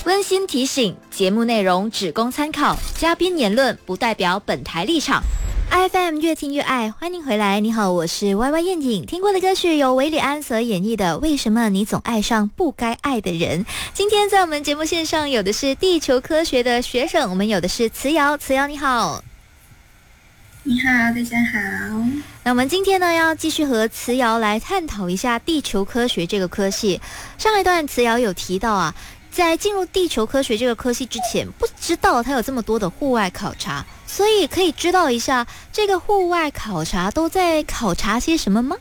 温馨提醒：节目内容只供参考，嘉宾言论不代表本台立场。FM 越听越爱，欢迎回来。你好，我是 YY 燕颖。听过的歌曲由韦礼安所演绎的《为什么你总爱上不该爱的人》。今天在我们节目线上有的是地球科学的学生，我们有的是慈瑶。慈瑶你好。 你好，大家好。 那我们今天呢，要继续和慈瑶来探讨一下地球科学这个科系。上一段慈瑶有提到啊，在进入地球科学这个科系之前，不知道它有这么多的户外考察，所以可以知道一下这个户外考察都在考察些什么吗？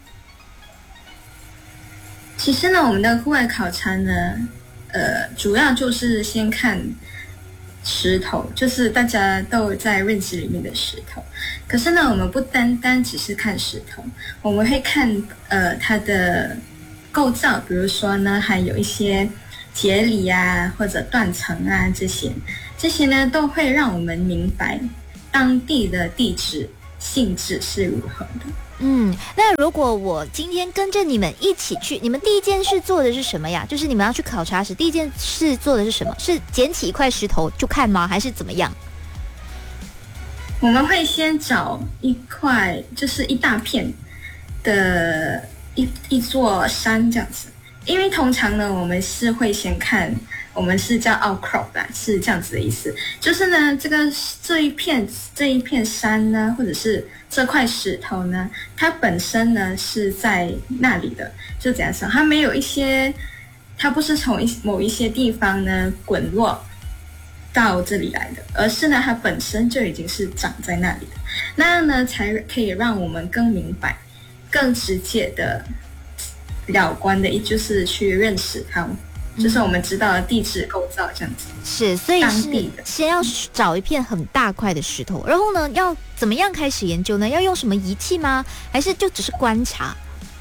其实呢，我们的户外考察呢，主要就是先看石头，就是大家都在认知里面的石头。可是呢，我们不单单只是看石头，我们会看它的构造，比如说呢，还有一些节理啊，或者断层啊，这些呢都会让我们明白当地的地质性质是如何的。 那如果我今天跟着你们一起去，你们第一件事做的是什么呀？就是你们要去考察时，第一件事做的是什么？是捡起一块石头就看吗？还是怎么样？ 我们会先找一块，就是一大片的一座山这样子，因为通常呢，我们是会先看，我们是叫 outcrop 啦，是这样子的意思，就是呢，这一片山呢，或者是这块石头呢，它本身呢是在那里的，就怎样说，它没有一些，它不是从某一些地方呢滚落到这里来的，而是呢，它本身就已经是长在那里的，那样呢才可以让我们更明白、更直接的了关的，就是去认识它。就是我们知道的地质构造这样子， 是，所以是先要找一片很大块的石头，然后呢，要怎么样开始研究呢？要用什么仪器吗？还是就只是观察？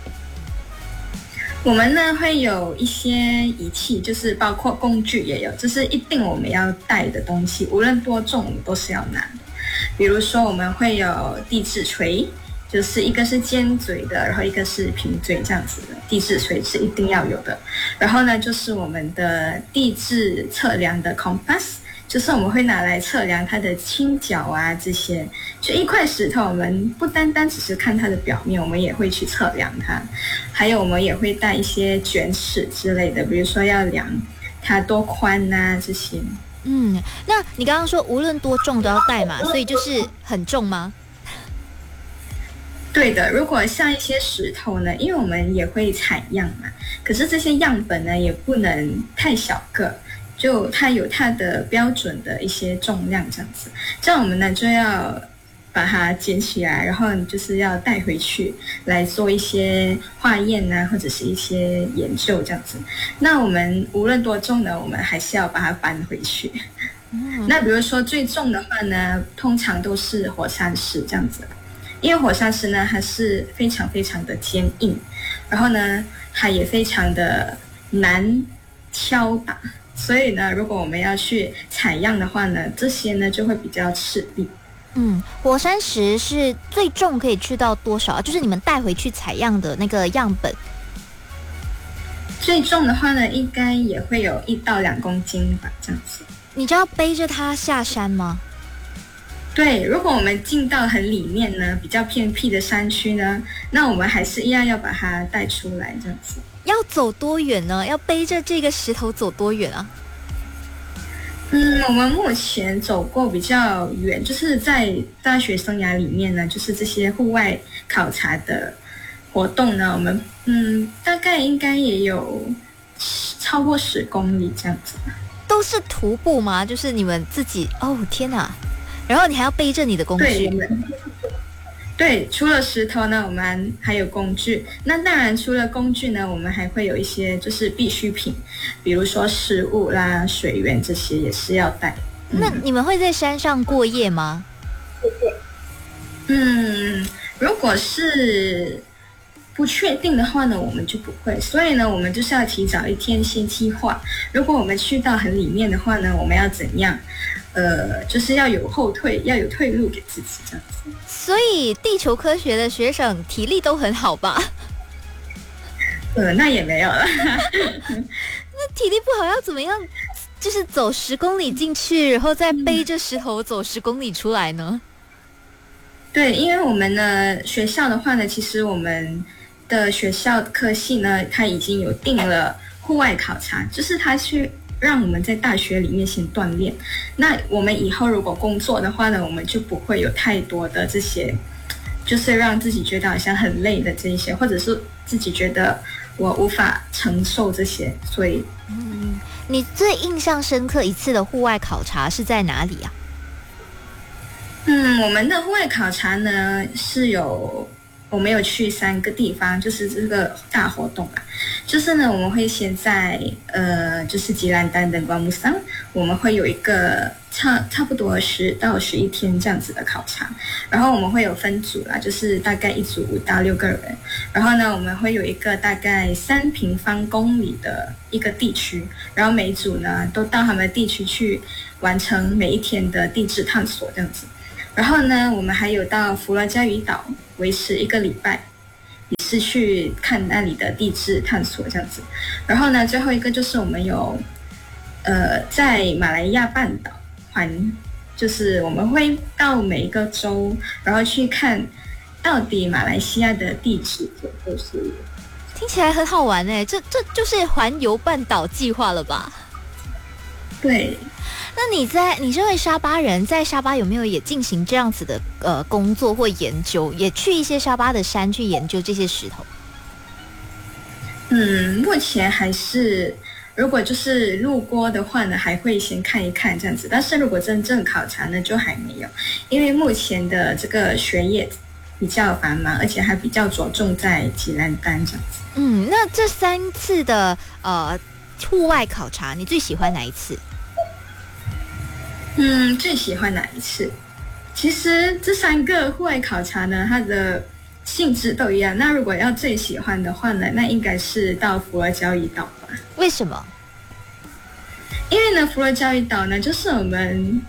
我们呢会有一些仪器，就是包括工具也有，就是一定我们要带的东西，无论多重我们都是要拿的。比如说我们会有地质锤，就是一个是尖嘴的，然后一个是平嘴这样子的，地质锤是一定要有的。然后呢，就是我们的地质测量的 compass， 就是我们会拿来测量它的倾角啊这些。就一块石头，我们不单单只是看它的表面，我们也会去测量它。还有我们也会带一些卷尺之类的，比如说要量它多宽啊这些。 那你刚刚说无论多重都要带嘛，所以就是很重吗？ 对的，如果像一些石头呢，因为我们也会采样嘛，可是这些样本呢也不能太小个，就它有它的标准的一些重量这样子，这样我们呢就要把它捡起来，然后就是要带回去来做一些化验啊，或者是一些研究这样子。那我们无论多重呢，我们还是要把它搬回去。那比如说最重的话呢，通常都是火山石这样子。因为火山石呢，它是非常非常的坚硬，然后呢，它也非常的难敲打，所以呢，如果我们要去采样的话呢，这些呢就会比较吃力。 火山石是最重可以去到多少？就是你们带回去采样的那个样本。 最重的话呢，应该也会有1到2公斤吧，这样子。 你就要背着它下山吗？ 对，如果我们进到很里面呢，比较偏僻的山区呢，那我们还是一样要把它带出来，这样子。 要走多远呢？要背着这个石头走多远啊？ 我们目前走过比较远，就是在大学生涯里面呢，就是这些户外考察的活动呢，我们大概应该也有超过10公里这样子。 都是徒步吗？就是你们自己？哦，天哪！然后你还要背着你的工具。 对，除了石头呢，我们还有工具。那当然，除了工具呢，我们还会有一些就是必需品，比如说食物啦、水源这些也是要带。 那你们会在山上过夜吗？ 如果是不确定的话呢，我们就不会。所以呢，我们就是要提早一天先计划。如果我们去到很里面的话呢，我们要怎样？就是要有后退，要有退路给自己这样子。 所以地球科学的学生体力都很好吧？ 那也没有了。 那体力不好要怎么样就是走10公里进去，然后再背着石头走10公里出来呢？ 对，因为我们呢学校的话呢，其实我们的学校科系呢，它已经有定了户外考察，就是它去让我们在大学里面先锻炼。那我们以后如果工作的话呢，我们就不会有太多的这些，就是让自己觉得好像很累的这一些，或者是自己觉得我无法承受这些。所以， 你最印象深刻一次的户外考察是在哪里啊？ 我们的户外考察呢我们有去3个地方，就是这个大活动啦。就是呢，我们会先在就是吉兰丹的关木桑，我们会有一个差不多10到11天这样子的考察。然后我们会有分组啦，就是大概一组5到6个人。然后呢，我们会有一个大概3平方公里的一个地区，然后每一组呢都到他们的地区去完成每一天的地质探索这样子。然后呢，我们还有到佛罗加鱼岛维持1个礼拜，也是去看那里的地质探索这样子。然后呢，最后一个就是我们有在马来亚半岛就是我们会到每一个州，然后去看到底马来西亚的地质结构是如何。 听起来很好玩哎，这就是环游半岛计划了吧？ 对。 那你身为沙巴人，在沙巴有没有也进行这样子的工作或研究，也去一些沙巴的山去研究这些石头？ 目前还是，如果就是路过的话呢，还会先看一看这样子。但是如果真正考察呢，就还没有，因为目前的这个学业比较繁忙，而且还比较着重在吉兰丹这样子。 那这3次的户外考察，你最喜欢哪一次？ 最喜欢哪一次？其实这3个户外考察呢，它的性质都一样。那如果要最喜欢的话呢，那应该是到佛罗交易岛吧。 为什么？ 因为呢，佛罗交易岛呢，就是我们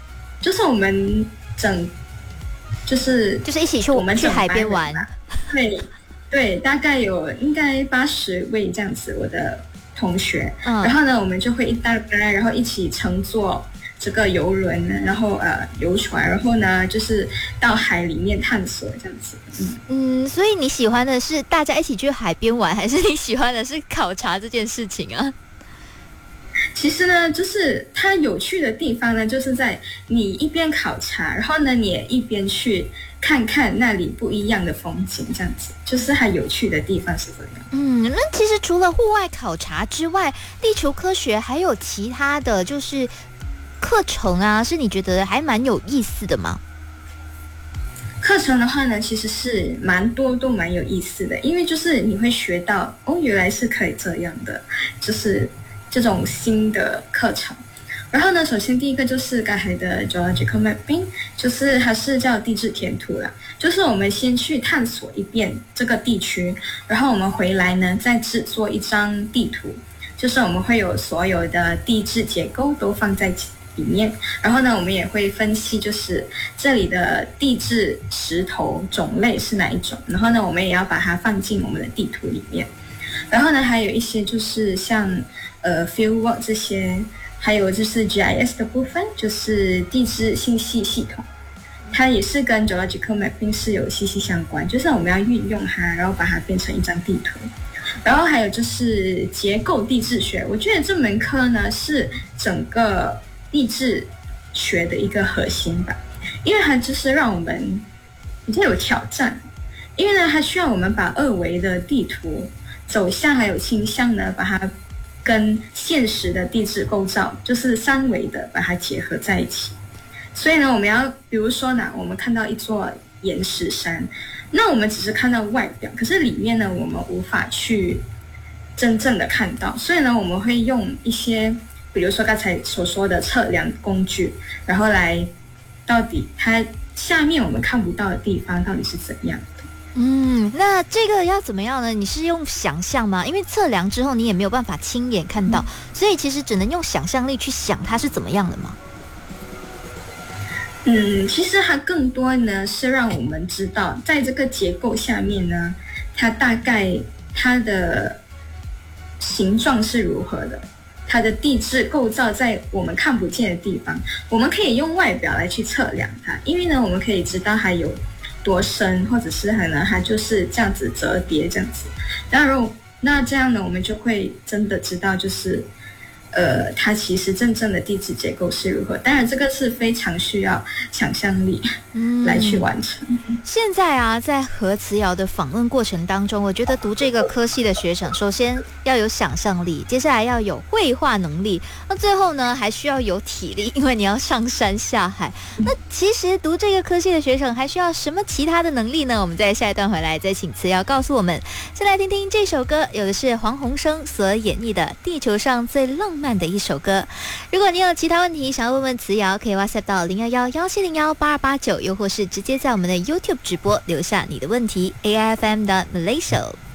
就是一起去海边玩。 对，大概应该80位这样子，我的同学。然后呢，我们就会一大班，然后一起乘坐这个游轮，然后游船，然后呢就是到海里面探索这样子。 所以你喜欢的是大家一起去海边玩，还是你喜欢的是考察这件事情啊？ 其实呢，就是它有趣的地方呢，就是在你一边考察，然后呢你也一边去看看那里不一样的风景，这样子就是它有趣的地方是这样。 那其实除了户外考察之外，地球科学还有其他的就是课程啊，是你觉得还蛮有意思的吗？ 课程的话呢，其实是都蛮有意思的，因为就是你会学到原来是可以这样的，就是这种新的课程。然后呢，首先第一个就是刚才的 geological mapping， 就是它是叫地质填图啦，就是我们先去探索一遍这个地区，然后我们回来呢再制作一张地图，就是我们会有所有的地质结构都放在里面，然后呢我们也会分析就是这里的地质石头种类是哪一种，然后呢我们也要把它放进我们的地图里面。然后呢还有一些就是像fieldwork 这些，还有就是 GIS 的部分，就是地质信息系统，它也是跟 geological mapping 是有息息相关，就是我们要运用它，然后把它变成一张地图。然后还有就是结构地质学，我觉得这门课呢是整个地质学的一个核心吧，因为它就是让我们比较有挑战，因为呢它需要我们把2维的地图走向还有倾向呢，把它跟现实的地质构造就是3维的把它结合在一起。所以呢我们要比如说呢，我们看到一座岩石山，那我们只是看到外表，可是里面呢我们无法去真正的看到，所以呢我们会用一些比如说刚才所说的测量工具，然后来到底它下面我们看不到的地方到底是怎样的。 那这个要怎么样呢？你是用想象吗？因为测量之后你也没有办法亲眼看到，所以其实只能用想象力去想它是怎么样的吗？ 其实它更多呢是让我们知道在这个结构下面呢，它大概它的形状是如何的， 它的地质构造在我们看不见的地方，我们可以用外表来去测量它，因为呢，我们可以知道它有多深，或者是可能它就是这样子折叠这样子。那这样呢，我们就会真的知道，就是它其实真正的地质结构是如何。当然，这个是非常需要想象力来去完成。 现在啊，在核磁窑的访问过程当中，我觉得读这个科系的学生，首先要有想象力，接下来要有绘画能力，那最后呢，还需要有体力，因为你要上山下海。那其实读这个科系的学生还需要什么其他的能力呢？我们在下一段回来再请词瑶告诉我们。先来听听这首歌，有的是黄鸿升所演绎的《地球上最浪漫的一首歌》。如果你有其他问题想要问问词瑶，可以 WhatsApp 到011-1701-8289，又或是直接在我们的 YouTube 直播留下你的问题。AIFM 的 Malaysia。